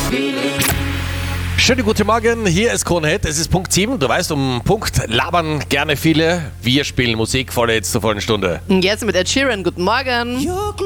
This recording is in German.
Schönen guten Morgen, hier ist Kronehit, es ist Punkt 7, du weißt, um Punkt labern gerne viele. Wir spielen Musik, voll jetzt zur vollen Stunde. Jetzt mit Ed Sheeran, guten Morgen.